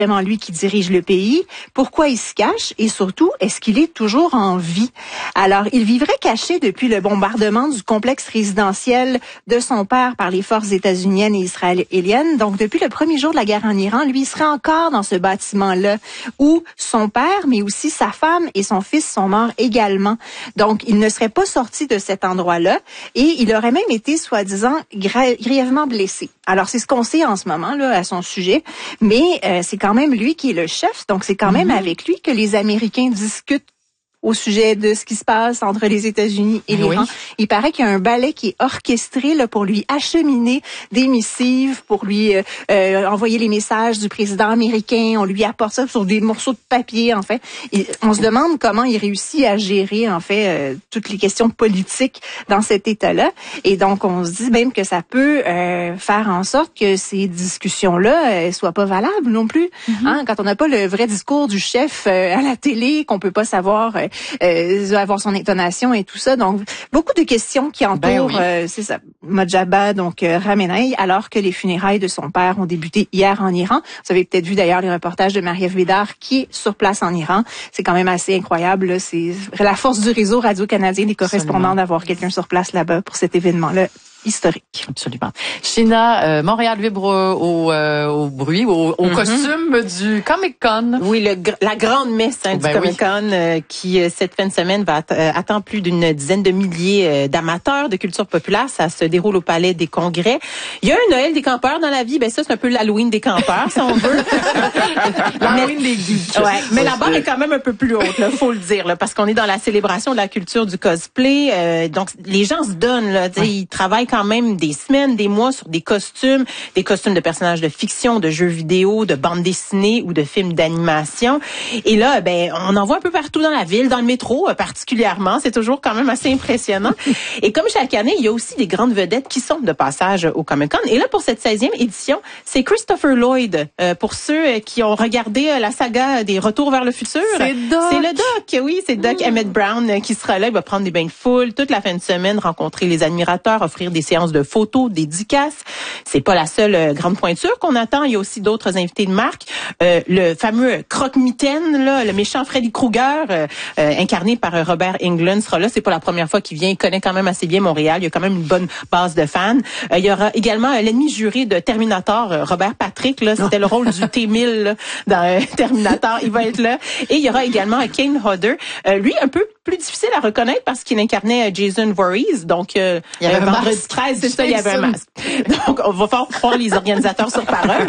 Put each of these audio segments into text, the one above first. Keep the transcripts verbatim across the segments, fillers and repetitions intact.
vraiment lui qui dirige le pays. Pourquoi il se cache? Et surtout, est-ce qu'il est toujours en vie? Alors, il vivrait caché depuis le bombardement du complexe résidentiel de son père par les forces états-uniennes et israéliennes. Donc, depuis le premier jour de la guerre en Iran, lui, il serait encore dans ce bâtiment-là où son père, mais aussi sa femme et son fils sont morts également. Donc, il ne serait pas sorti de cet endroit-là et il aurait même été, soi-disant, gra- grièvement blessé. Alors, c'est ce qu'on sait en ce moment là à son sujet, mais euh, c'est quand même lui qui est le chef, donc c'est quand même mm-hmm. avec lui que les Américains discutent au sujet de ce qui se passe entre les États-Unis et l'Iran. Oui. Il paraît qu'il y a un ballet qui est orchestré là pour lui acheminer des missives, pour lui euh, euh, envoyer les messages du président américain. On lui apporte ça sur des morceaux de papier, en fait. Et on se demande comment il réussit à gérer, en fait, euh, toutes les questions politiques dans cet État-là. Et donc, on se dit même que ça peut euh, faire en sorte que ces discussions-là euh, soient pas valables non plus. Mm-hmm. Hein? Quand on n'a pas le vrai discours du chef euh, à la télé, qu'on peut pas savoir... Euh, Euh, avoir son intonation et tout ça. Donc, beaucoup de questions qui entourent, ben oui. euh, c'est ça, Mojtaba, donc euh, Khamenei, alors que les funérailles de son père ont débuté hier en Iran. Vous avez peut-être vu d'ailleurs les reportages de Marie-Ève Bédard qui est sur place en Iran. C'est quand même assez incroyable. Là. C'est la force du réseau radio-canadien des correspondants Absolument. D'avoir quelqu'un sur place là-bas pour cet événement-là. Historique. Absolument. China, euh, Montréal vibre au, euh, au bruit, au, au mm-hmm. costume du Comic-Con. Oui, le, la grande messe hein, ben du Comic-Con oui. euh, qui, euh, cette fin de semaine, va att- euh, attendre plus d'une dizaine de milliers euh, d'amateurs de culture populaire. Ça se déroule au Palais des Congrès. Il y a un Noël des campeurs dans la vie. Ben ça, c'est un peu l'Halloween des campeurs, si on veut. L'Halloween des geeks. Ouais, mais la barre est quand même un peu plus haute, là, faut le dire, là, parce qu'on est dans la célébration de la culture du cosplay. Euh, donc, les gens se donnent, là, ouais. ils travaillent quand même des semaines, des mois sur des costumes, des costumes de personnages de fiction, de jeux vidéo, de bandes dessinées ou de films d'animation. Et là, ben, on en voit un peu partout dans la ville, dans le métro particulièrement. C'est toujours quand même assez impressionnant. Et comme chaque année, il y a aussi des grandes vedettes qui sont de passage au Comic-Con. Et là, pour cette seizième édition, c'est Christopher Lloyd. Euh, pour ceux qui ont regardé la saga des Retours vers le futur. C'est Doc. C'est le Doc, oui. C'est Doc mmh. Emmett Brown qui sera là. Il va prendre des bains de foule toute la fin de semaine, rencontrer les admirateurs, offrir des séances de photos, des dédicaces. C'est pas la seule euh, grande pointure qu'on attend. Il y a aussi d'autres invités de marque. Euh, le fameux croque-mitaine, là, le méchant Freddy Krueger, euh, euh, incarné par euh, Robert Englund, sera là. C'est pas la première fois qu'il vient. Il connaît quand même assez bien Montréal. Il y a quand même une bonne base de fans. Euh, il y aura également euh, l'ennemi juré de Terminator, euh, Robert Patrick. Là, c'était le rôle du T mille là, dans euh, Terminator. Il va être là. Et il y aura également euh, Kane Hodder. Euh, lui, un peu plus difficile à reconnaître parce qu'il incarnait euh, Jason Voorhees. Donc, euh, il y avait euh, vendredi treize, c'est ça, il y avait un masque. Donc, on va faire croire les organisateurs sur parole.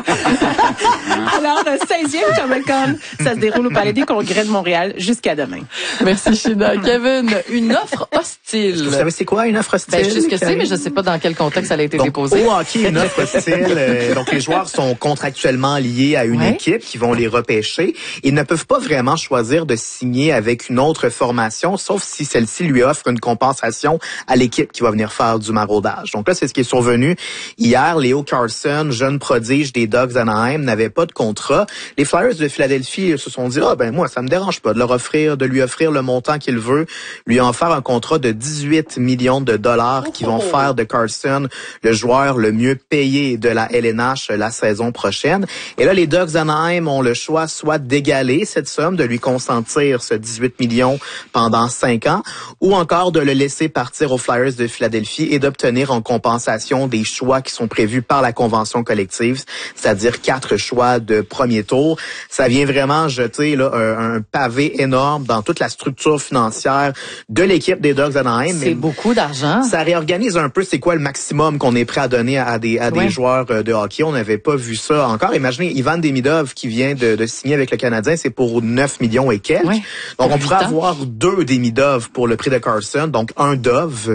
Alors, le seizième Comic-Con, ça se déroule au Palais des Congrès de Montréal jusqu'à demain. Merci, China. Kevin, une offre hostile. Vous savez c'est quoi une offre hostile? Ben, je sais ce que c'est, mais je ne sais pas dans quel contexte elle a été donc, déposée. Au hockey, une offre hostile. Euh, donc, les joueurs sont contractuellement liés à une ouais. équipe qui vont les repêcher. Ils ne peuvent pas vraiment choisir de signer avec une autre formation, sauf si celle-ci lui offre une compensation à l'équipe qui va venir faire du maraudage. Donc là, c'est ce qui est survenu hier. Leo Carlsson, jeune prodige des Ducks d'Anaheim, n'avait pas de contrat. Les Flyers de Philadelphie se sont dit, ah ben moi, ça me dérange pas de leur offrir, de lui offrir le montant qu'il veut, lui en faire un contrat de dix-huit millions de dollars qui vont faire de Carlsson le joueur le mieux payé de la L N H la saison prochaine. Et là, les Ducks d'Anaheim ont le choix soit d'égaler cette somme, de lui consentir ce dix-huit millions pendant cinq ans, ou encore de le laisser partir aux Flyers de Philadelphie et d'obtenir en compensation des choix qui sont prévus par la convention collective, c'est-à-dire quatre choix de premier tour. Ça vient vraiment jeter là, un, un pavé énorme dans toute la structure financière de l'équipe des Ducks d'Anaheim. C'est beaucoup d'argent. Ça réorganise un peu c'est quoi le maximum qu'on est prêt à donner à des, à ouais. des joueurs de hockey. On n'avait pas vu ça encore. Imaginez, Ivan Demidov qui vient de, de signer avec le Canadien, c'est pour neuf millions et quelques. Ouais. Donc, on pourrait avoir deux Demidov pour le prix de Carlsson, donc un Dove.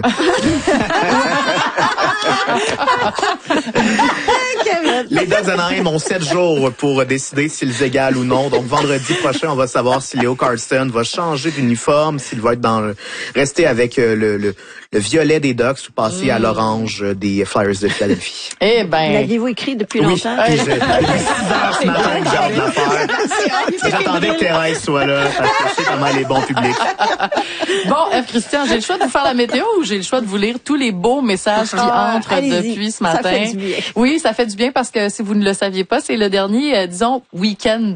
Les Ducks d'Anaheim ont sept jours pour décider s'ils égalent ou non. Donc, vendredi prochain, on va savoir si Leo Carlsson va changer d'uniforme, s'il va être dans le, rester avec le, le, le violet des Ducks ou passer mmh. à l'orange des Flyers de Philadelphie. Eh ben. L'aviez-vous écrit depuis oui. longtemps? Oui, depuis six heures ce matin que j'ai hâte de la faire. J'attendais que Thérèse soit là, parce que je sais comment elle est bon public. Bon, F. Christian, j'ai le choix de vous faire la météo ou j'ai le choix de vous lire tous les beaux messages qui ah, entrent allez-y. depuis ce matin? Ça fait du bien. Oui, ça fait du bien parce que si vous ne le saviez pas, c'est le dernier, euh, disons, week-end